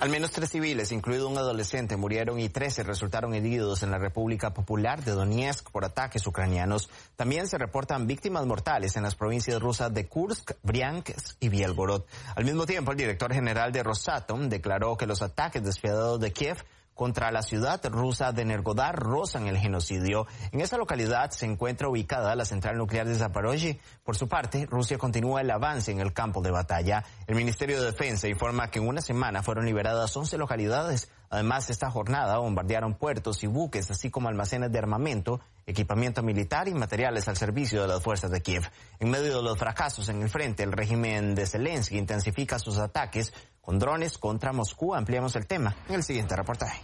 Al menos 3 civiles, incluido un adolescente, murieron y 13 resultaron heridos en la República Popular de Donetsk por ataques ucranianos. También se reportan víctimas mortales en las provincias rusas de Kursk, Briansk y Bielgorod. Al mismo tiempo, el director general de Rosatom declaró que los ataques despiadados de Kiev contra la ciudad rusa de Energodar rozan el genocidio. En esa localidad se encuentra ubicada la central nuclear de Zaporozhye. Por su parte, Rusia continúa el avance en el campo de batalla. El Ministerio de Defensa informa que en una semana fueron liberadas 11 localidades. Además, esta jornada bombardearon puertos y buques, así como almacenes de armamento, equipamiento militar y materiales al servicio de las fuerzas de Kiev. En medio de los fracasos en el frente, el régimen de Zelensky intensifica sus ataques con drones contra Moscú. Ampliamos el tema en el siguiente reportaje.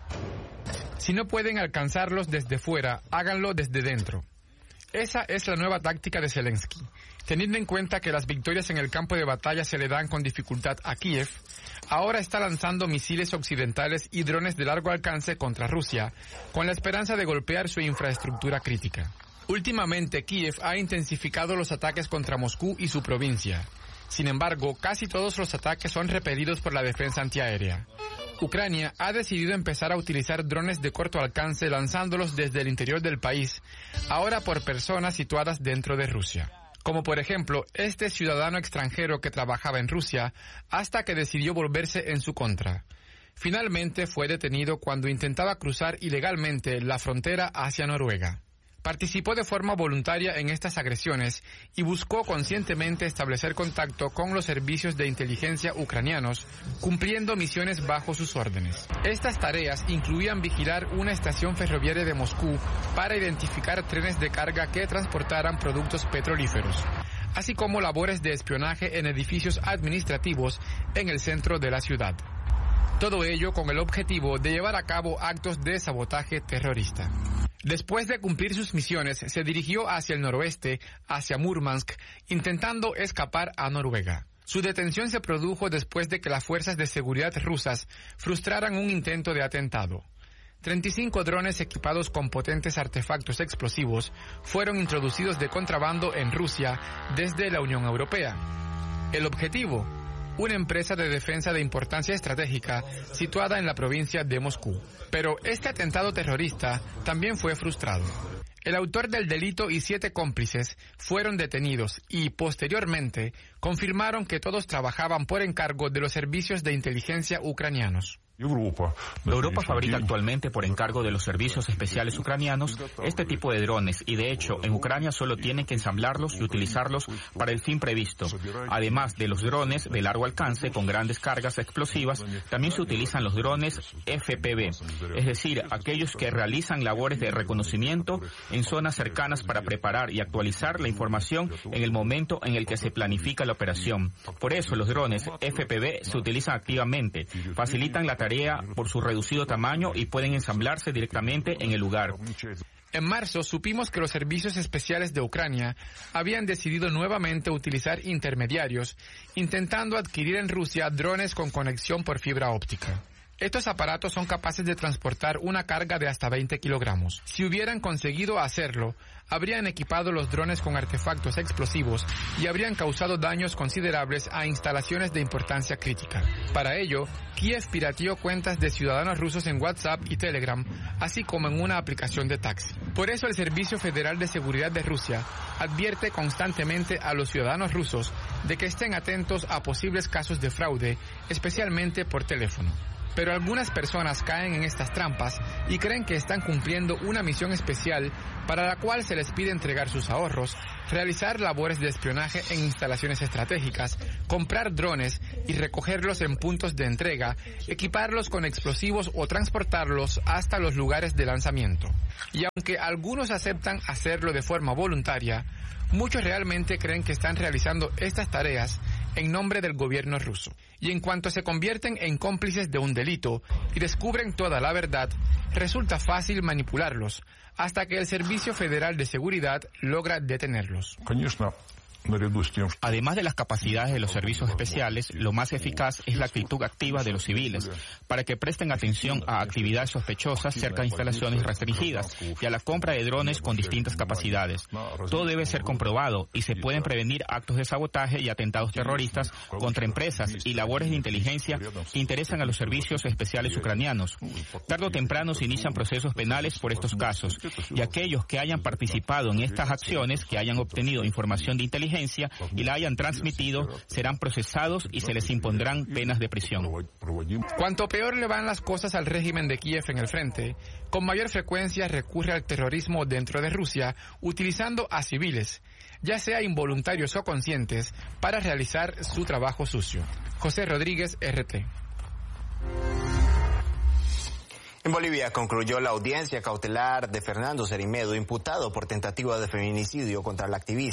Si no pueden alcanzarlos desde fuera, háganlo desde dentro. Esa es la nueva táctica de Zelensky. Teniendo en cuenta que las victorias en el campo de batalla se le dan con dificultad a Kiev, ahora está lanzando misiles occidentales y drones de largo alcance contra Rusia, con la esperanza de golpear su infraestructura crítica. Últimamente, Kiev ha intensificado los ataques contra Moscú y su provincia. Sin embargo, casi todos los ataques son repelidos por la defensa antiaérea. Ucrania ha decidido empezar a utilizar drones de corto alcance lanzándolos desde el interior del país, ahora por personas situadas dentro de Rusia. Como por ejemplo, este ciudadano extranjero que trabajaba en Rusia hasta que decidió volverse en su contra. Finalmente fue detenido cuando intentaba cruzar ilegalmente la frontera hacia Noruega. Participó de forma voluntaria en estas agresiones y buscó conscientemente establecer contacto con los servicios de inteligencia ucranianos, cumpliendo misiones bajo sus órdenes. Estas tareas incluían vigilar una estación ferroviaria de Moscú para identificar trenes de carga que transportaran productos petrolíferos, así como labores de espionaje en edificios administrativos en el centro de la ciudad. Todo ello con el objetivo de llevar a cabo actos de sabotaje terrorista. Después de cumplir sus misiones, se dirigió hacia el noroeste, hacia Murmansk, intentando escapar a Noruega. Su detención se produjo después de que las fuerzas de seguridad rusas frustraran un intento de atentado. 35 drones equipados con potentes artefactos explosivos fueron introducidos de contrabando en Rusia desde la Unión Europea. El objetivo: una empresa de defensa de importancia estratégica situada en la provincia de Moscú. Pero este atentado terrorista también fue frustrado. El autor del delito y 7 cómplices fueron detenidos y, posteriormente, confirmaron que todos trabajaban por encargo de los servicios de inteligencia ucranianos. Europa fabrica actualmente por encargo de los servicios especiales ucranianos este tipo de drones y de hecho en Ucrania solo tienen que ensamblarlos y utilizarlos para el fin previsto. Además de los drones de largo alcance con grandes cargas explosivas, también se utilizan los drones FPV, es decir, aquellos que realizan labores de reconocimiento en zonas cercanas para preparar y actualizar la información en el momento en el que se planifica la operación. Por eso los drones FPV se utilizan activamente, facilitan la tarea por su reducido tamaño y pueden ensamblarse directamente en el lugar. En marzo supimos que los servicios especiales de Ucrania habían decidido nuevamente utilizar intermediarios, intentando adquirir en Rusia drones con conexión por fibra óptica. Estos aparatos son capaces de transportar una carga de hasta 20 kilogramos. Si hubieran conseguido hacerlo, habrían equipado los drones con artefactos explosivos y habrían causado daños considerables a instalaciones de importancia crítica. Para ello, Kiev pirateó cuentas de ciudadanos rusos en WhatsApp y Telegram, así como en una aplicación de taxi. Por eso el Servicio Federal de Seguridad de Rusia advierte constantemente a los ciudadanos rusos de que estén atentos a posibles casos de fraude, especialmente por teléfono. Pero algunas personas caen en estas trampas y creen que están cumpliendo una misión especial para la cual se les pide entregar sus ahorros, realizar labores de espionaje en instalaciones estratégicas, comprar drones y recogerlos en puntos de entrega, equiparlos con explosivos o transportarlos hasta los lugares de lanzamiento. Y aunque algunos aceptan hacerlo de forma voluntaria, muchos realmente creen que están realizando estas tareas en nombre del gobierno ruso. Y en cuanto se convierten en cómplices de un delito y descubren toda la verdad, resulta fácil manipularlos, hasta que el Servicio Federal de Seguridad logra detenerlos. Además de las capacidades de los servicios especiales, lo más eficaz es la actitud activa de los civiles, para que presten atención a actividades sospechosas cerca de instalaciones restringidas y a la compra de drones con distintas capacidades. Todo debe ser comprobado y se pueden prevenir actos de sabotaje y atentados terroristas contra empresas y labores de inteligencia que interesan a los servicios especiales ucranianos. Tarde o temprano se inician procesos penales por estos casos, y aquellos que hayan participado en estas acciones, que hayan obtenido información de inteligencia y la hayan transmitido, serán procesados y se les impondrán penas de prisión. Cuanto peor le van las cosas al régimen de Kiev en el frente, con mayor frecuencia recurre al terrorismo dentro de Rusia, utilizando a civiles, ya sea involuntarios o conscientes, para realizar su trabajo sucio. José Rodríguez, RT. En Bolivia concluyó la audiencia cautelar de Fernando Cerimedo, imputado por tentativa de feminicidio contra la activista.